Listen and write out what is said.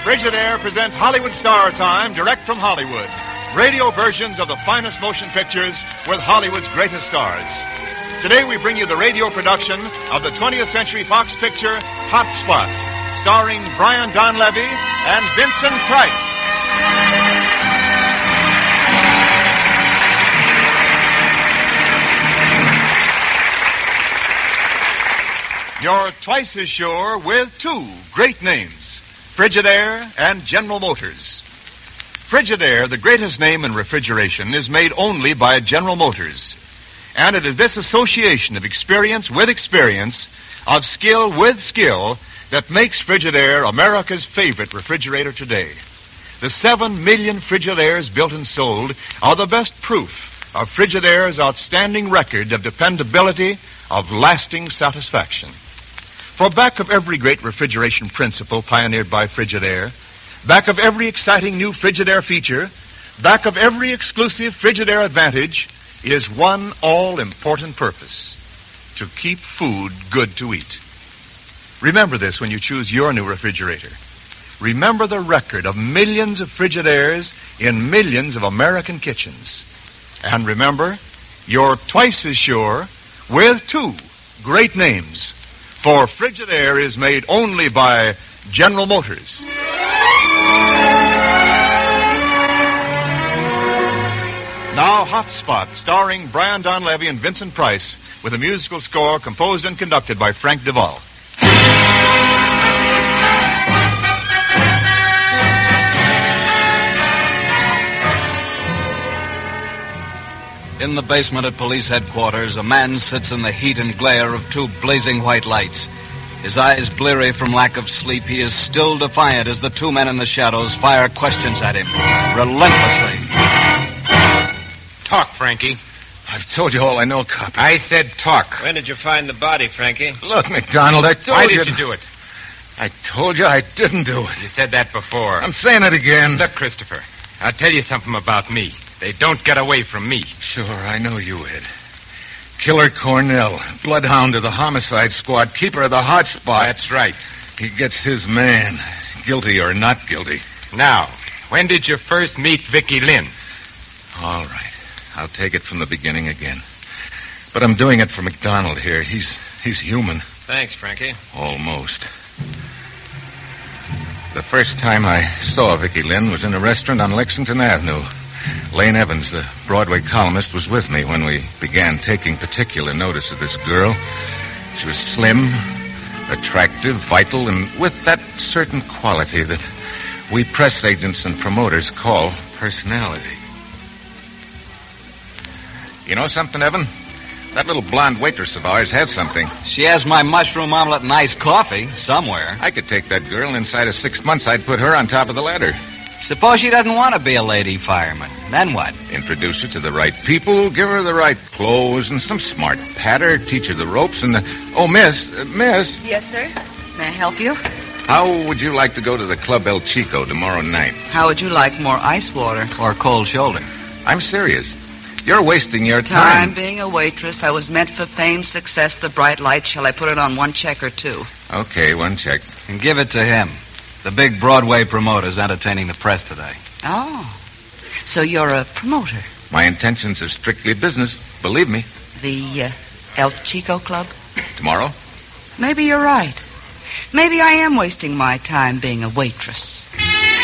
Frigidaire presents Hollywood Star Time, direct from Hollywood. Radio versions of the finest motion pictures with Hollywood's greatest stars. Today we bring you the radio production of the 20th Century Fox picture, Hot Spot, starring Brian Donlevy and Vincent Price. You're twice as sure with two great names, Frigidaire and General Motors. Frigidaire, the greatest name in refrigeration, is made only by General Motors. And it is this association of experience with experience, of skill with skill, that makes Frigidaire America's favorite refrigerator today. The 7 million Frigidaires built and sold are the best proof of Frigidaire's outstanding record of dependability, of lasting satisfaction. For back of every great refrigeration principle pioneered by Frigidaire, back of every exciting new Frigidaire feature, back of every exclusive Frigidaire advantage, is one all-important purpose: to keep food good to eat. Remember this when you choose your new refrigerator. Remember the record of millions of Frigidaires in millions of American kitchens. And remember, you're twice as sure with two great names. For Frigidaire is made only by General Motors. Now, Hot Spot, starring Brian Donlevy and Vincent Price, with a musical score composed and conducted by Frank Duvall. In the basement at police headquarters, a man sits in the heat and glare of two blazing white lights. His eyes bleary from lack of sleep, he is still defiant as the two men in the shadows fire questions at him, relentlessly. Talk, Frankie. I've told you all I know, cop. I said talk. When did you find the body, Frankie? Look, McDonald, I told Why you... did you do it? I told you I didn't do it. You said that before. I'm saying it again. Look, Christopher, I'll tell you something about me. They don't get away from me. Sure, I know you, Ed. Killer Cornell, bloodhound of the homicide squad, keeper of the hot spot. That's right. He gets his man, guilty or not guilty. Now, when did you first meet Vicky Lynn? All right. I'll take it from the beginning again. But I'm doing it for McDonald here. He's human. Thanks, Frankie. Almost. The first time I saw Vicky Lynn was in a restaurant on Lexington Avenue. Lane Evans, the Broadway columnist, was with me when we began taking particular notice of this girl. She was slim, attractive, vital, and with that certain quality that we press agents and promoters call personality. You know something, Evan? That little blonde waitress of ours has something. She has my mushroom omelet and iced coffee somewhere. I could take that girl, and inside of 6 months I'd put her on top of the ladder. Suppose she doesn't want to be a lady fireman. Then what? Introduce her to the right people, give her the right clothes, and some smart patter, teach her the ropes, and miss. Yes, sir. May I help you? How would you like to go to the Club El Chico tomorrow night? How would you like more ice water? Or cold shoulder? I'm serious. You're wasting your Time time. being a waitress. I was meant for fame, success, the bright lights. Shall I put it on one check or two? Okay, one check. And give it to him. The big Broadway promoter's entertaining the press today. Oh. So you're a promoter? My intentions are strictly business, believe me. The El Chico Club? Tomorrow? Maybe you're right. Maybe I am wasting my time being a waitress.